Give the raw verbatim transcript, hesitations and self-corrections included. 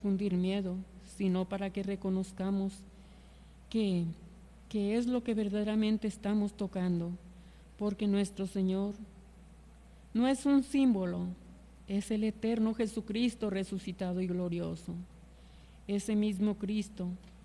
fundir miedo, sino para que reconozcamos que, que es lo que verdaderamente estamos tocando, porque nuestro Señor no es un símbolo, es el eterno Jesucristo resucitado y glorioso. Ese mismo Cristo